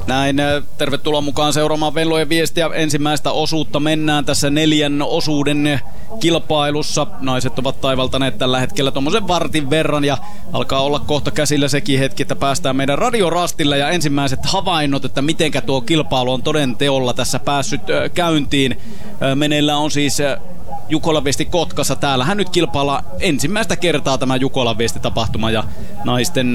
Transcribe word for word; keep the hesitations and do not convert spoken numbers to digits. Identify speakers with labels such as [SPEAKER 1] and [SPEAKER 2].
[SPEAKER 1] Näin, tervetuloa mukaan seuraamaan Venlojen viestiä. Ensimmäistä osuutta mennään tässä neljän osuuden kilpailussa. Naiset ovat taivaltaneet tällä hetkellä tuommoisen vartin verran ja alkaa olla kohta käsillä sekin hetki, että päästään meidän radiorastille ja ensimmäiset havainnot, että mitenkä tuo kilpailu on toden teolla tässä päässyt käyntiin. Meneillään on siis Jukolan Viesti Kotkassa. Täällähän nyt kilpaillaan ensimmäistä kertaa tämä Jukolan Viesti-tapahtuma ja naisten